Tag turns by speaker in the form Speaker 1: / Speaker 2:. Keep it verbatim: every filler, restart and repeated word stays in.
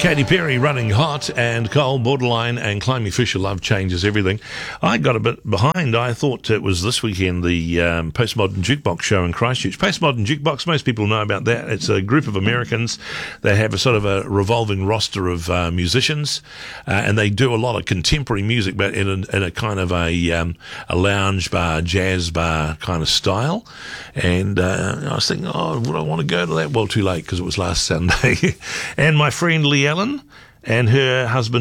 Speaker 1: Katy Perry, Running Hot, and Cole, Borderline, and Climby Fisher, Love Changes Everything. I got a bit behind. I thought it was this weekend, the um, Postmodern Jukebox show in Christchurch. Postmodern Jukebox, most people know about that. It's a group of Americans. They have a sort of a revolving roster of uh, musicians, uh, and they do a lot of contemporary music, but in a, in a kind of a, um, a lounge bar, jazz bar kind of style. And uh, I was thinking, oh, would I want to go to that? Well, too late, because it was last Sunday. And my friend Lee Allen and her husband